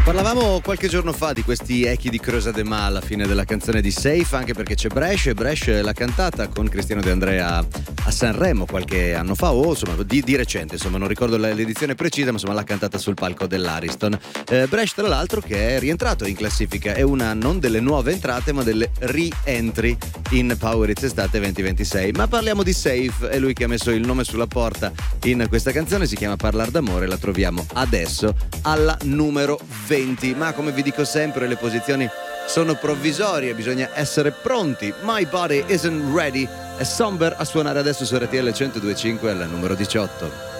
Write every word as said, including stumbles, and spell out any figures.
Parlavamo qualche giorno fa di questi echi di Creusa de Ma alla fine della canzone di Safe, anche perché c'è Brescia e Brescia l'ha cantata con Cristiano De Andrea a Sanremo qualche anno fa, o insomma di, di recente, insomma non ricordo l'edizione precisa, ma insomma l'ha cantata sul palco dell'Ariston. Eh, Brescia tra l'altro che è rientrato in classifica, è una non delle nuove entrate ma delle rientri in Power Hits Estate venti ventisei. Ma parliamo di Safe, è lui che ha messo il nome sulla porta in questa canzone, si chiama Parlar d'amore, la troviamo adesso alla numero venti. Ma come vi dico sempre, le posizioni sono provvisorie, bisogna essere pronti. My Body Isn't Ready è Somber a suonare adesso su R T L centodue e cinque alla numero diciotto.